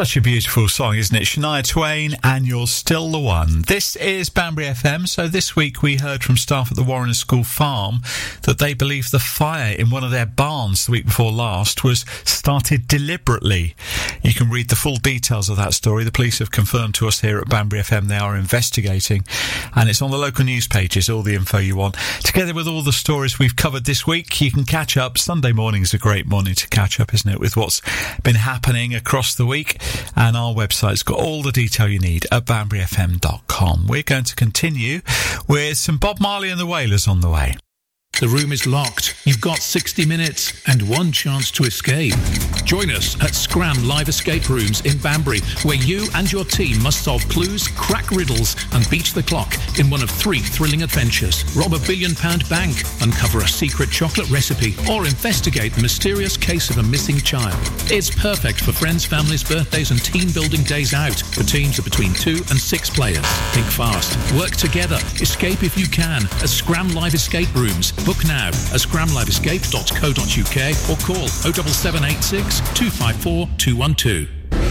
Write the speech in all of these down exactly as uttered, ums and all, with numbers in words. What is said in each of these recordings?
Such a beautiful song, isn't it? Shania Twain, and You're Still the One. This is Banbury F M. So this week we heard from staff at the Warren School Farm that they believe the fire in one of their barns the week before last was started deliberately. You can read the full details of that story. The police have confirmed to us here at Banbury F M they are investigating, and it's on the local news pages, all the info you want. Together with all the stories we've covered this week, you can catch up. Sunday morning's a great morning to catch up, isn't it, with what's been happening across the week. And our website's got all the detail you need at banbury f m dot com. We're going to continue with some Bob Marley and the Wailers on the way. The room is locked. You've got sixty minutes and one chance to escape. Join us at Scram Live Escape Rooms in Banbury, where you and your team must solve clues, crack riddles and beat the clock in one of three thrilling adventures. Rob a billion pound bank, uncover a secret chocolate recipe, or investigate the mysterious case of a missing child. It's perfect for friends, families, birthdays and team building days out for teams of between two and six players. Think fast. Work together. Escape if you can at Scram Live Escape Rooms. Book now at scram live escape dot co dot u k or call oh seven seven eight six, two five four, two one two.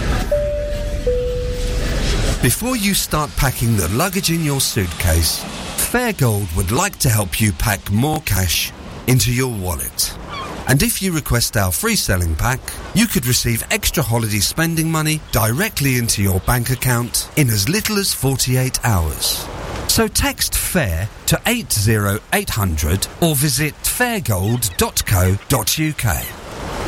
Before you start packing the luggage in your suitcase, Fairgold would like to help you pack more cash into your wallet. And if you request our free selling pack, you could receive extra holiday spending money directly into your bank account in as little as forty-eight hours. So text FAIR to eight oh eight hundred or visit fairgold dot co dot u k.